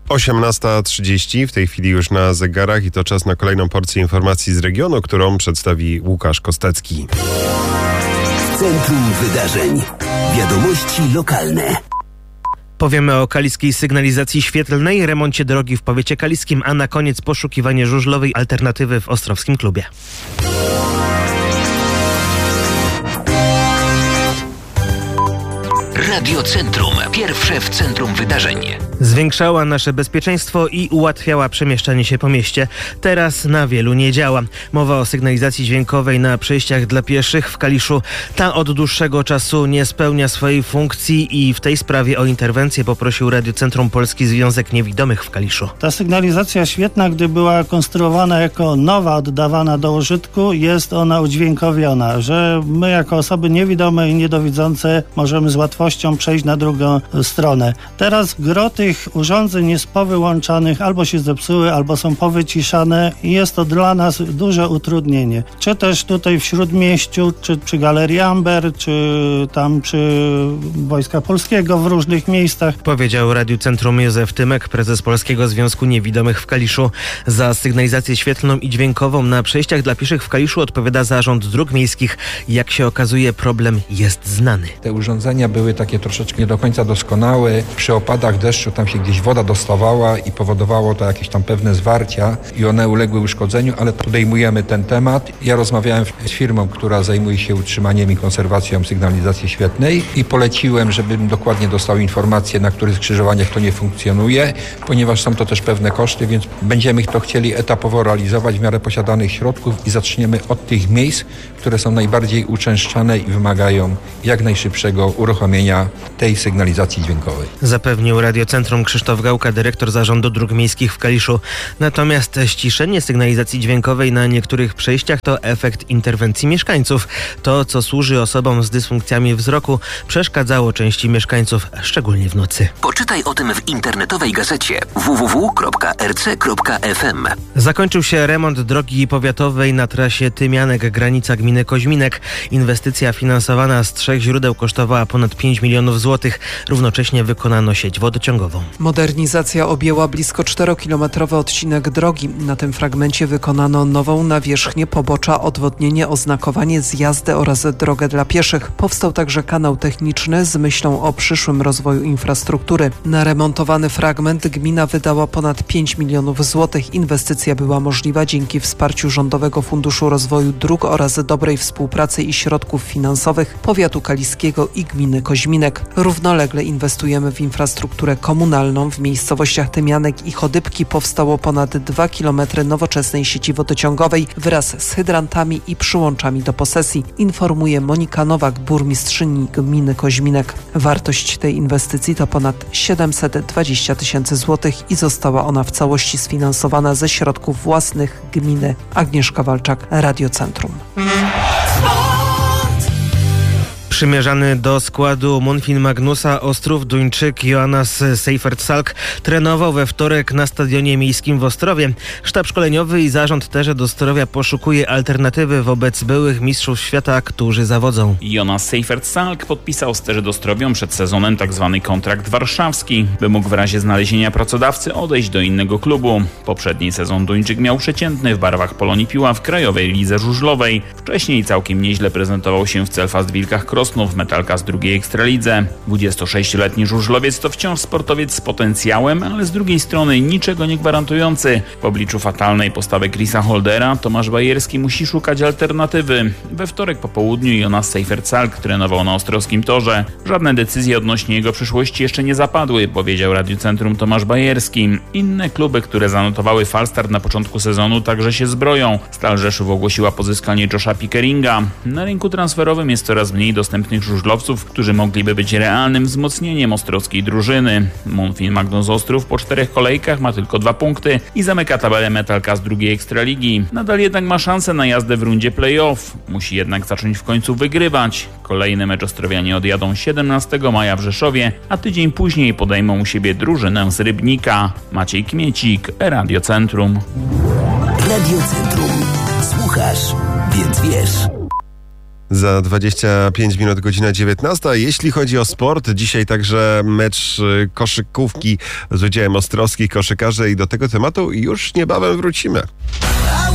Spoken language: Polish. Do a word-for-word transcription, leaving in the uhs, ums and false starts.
osiemnasta trzydzieści w tej chwili już na zegarach i to czas na kolejną porcję informacji z regionu, którą przedstawi Łukasz Kostecki. Centrum Wydarzeń. Wiadomości lokalne. Powiemy o kaliskiej sygnalizacji świetlnej, remoncie drogi w powiecie kaliskim, a na koniec poszukiwanie żużlowej alternatywy w Ostrowskim Klubie. Radio Centrum. Pierwsze w centrum wydarzeń. Zwiększała nasze bezpieczeństwo i ułatwiała przemieszczanie się po mieście. Teraz na wielu nie działa. Mowa o sygnalizacji dźwiękowej na przejściach dla pieszych w Kaliszu. Ta od dłuższego czasu nie spełnia swojej funkcji i w tej sprawie o interwencję poprosił Radio Centrum Polski Związek Niewidomych w Kaliszu. Ta sygnalizacja świetna, gdy była konstruowana jako nowa, oddawana do użytku, jest ona udźwiękowiona, że my jako osoby niewidome i niedowidzące możemy z łatwością przejść na drugą stronę. Teraz gro tych urządzeń jest powyłączanych, albo się zepsuły, albo są powyciszane i jest to dla nas duże utrudnienie. Czy też tutaj w Śródmieściu, czy przy Galerii Amber, czy tam przy Wojska Polskiego w różnych miejscach. Powiedział Radiu Centrum Józef Tymek, prezes Polskiego Związku Niewidomych w Kaliszu. Za sygnalizację świetlną i dźwiękową na przejściach dla pieszych w Kaliszu odpowiada Zarząd Dróg Miejskich. Jak się okazuje, problem jest znany. Te urządzenia były takie troszeczkę nie do końca doskonałe. Przy opadach deszczu tam się gdzieś woda dostawała i powodowało to jakieś tam pewne zwarcia i one uległy uszkodzeniu, ale podejmujemy ten temat. Ja rozmawiałem z firmą, która zajmuje się utrzymaniem i konserwacją sygnalizacji świetlnej i poleciłem, żebym dokładnie dostał informację, na których skrzyżowaniach to nie funkcjonuje, ponieważ są to też pewne koszty, więc będziemy to chcieli etapowo realizować w miarę posiadanych środków i zaczniemy od tych miejsc, które są najbardziej uczęszczane i wymagają jak najszybszego uruchomienia tej sygnalizacji dźwiękowej. Zapewnił Radio Centrum Krzysztof Gałka, dyrektor Zarządu Dróg Miejskich w Kaliszu. Natomiast ściszenie sygnalizacji dźwiękowej na niektórych przejściach to efekt interwencji mieszkańców. To, co służy osobom z dysfunkcjami wzroku, przeszkadzało części mieszkańców, szczególnie w nocy. Poczytaj o tym w internetowej gazecie w w w kropka r c kropka f m. Zakończył się remont drogi powiatowej na trasie Tymianek, granica gminy Koźminek. Inwestycja finansowana z trzech źródeł kosztowała ponad pięć milionów złotych. Równocześnie wykonano sieć wodociągową. Modernizacja objęła blisko czterokilometrowy odcinek drogi. Na tym fragmencie wykonano nową nawierzchnię pobocza, odwodnienie, oznakowanie, zjazdy oraz drogę dla pieszych. Powstał także kanał techniczny z myślą o przyszłym rozwoju infrastruktury. Na remontowany fragment gmina wydała ponad pięć milionów złotych. Inwestycja była możliwa dzięki wsparciu Rządowego Funduszu Rozwoju Dróg oraz dobrej współpracy i środków finansowych powiatu kaliskiego i gminy Koźminek. Równolegle inwestujemy w infrastrukturę komunalną. W miejscowościach Tymianek i Chodybki powstało ponad dwa kilometry nowoczesnej sieci wodociągowej wraz z hydrantami i przyłączami do posesji, informuje Monika Nowak, burmistrzyni gminy Koźminek. Wartość tej inwestycji to ponad siedemset dwadzieścia tysięcy złotych i została ona w całości sfinansowana ze środków własnych gminy. Agnieszka Walczak, Radio Centrum. Przymierzany do składu Monfin Magnusa Ostrów Duńczyk Jonas Seifert-Salk trenował we wtorek na stadionie miejskim w Ostrowie. Sztab szkoleniowy i zarząd T R Z Ostrowia poszukuje alternatywy wobec byłych mistrzów świata, którzy zawodzą. Jonas Seifert-Salk podpisał z T R Z Ostrowią przed sezonem tzw. kontrakt warszawski, by mógł w razie znalezienia pracodawcy odejść do innego klubu. Poprzedni sezon Duńczyk miał przeciętny w barwach Polonii Piła w krajowej lidze żużlowej. Wcześniej całkiem nieźle prezentował się w Celfast Wilkach Krosno w Metalka z drugiej Ekstralidze. dwudziestosześcioletni żużlowiec to wciąż sportowiec z potencjałem, ale z drugiej strony niczego nie gwarantujący. W obliczu fatalnej postawy Chrisa Holdera Tomasz Bajerski musi szukać alternatywy. We wtorek po południu Jonas Seifert-Salk trenował na ostrowskim torze. Żadne decyzje odnośnie jego przyszłości jeszcze nie zapadły, powiedział Radiu Centrum Tomasz Bajerski. Inne kluby, które zanotowały falstart na początku sezonu, także się zbroją. Stal Rzeszów ogłosiła pozyskanie Josha Pickeringa. Na rynku transferowym jest coraz mniej dostępnych żużlowców, którzy mogliby być realnym wzmocnieniem ostrowskiej drużyny. Monfin Magnus Ostrów po czterech kolejkach ma tylko dwa punkty i zamyka tabelę Metalka z drugiej Ekstraligi. Nadal jednak ma szansę na jazdę w rundzie play-off. Musi jednak zacząć w końcu wygrywać. Kolejny mecz ostrowianie odjadą siedemnastego maja w Rzeszowie, a tydzień później podejmą u siebie drużynę z Rybnika. Maciej Kmiecik, Radio Centrum. Radio Centrum. Słuchasz, więc wiesz. Za dwadzieścia pięć minut godzina dziewiętnasta. Jeśli chodzi o sport, dzisiaj także mecz koszykówki z udziałem ostrowskich koszykarzy i do tego tematu już niebawem wrócimy.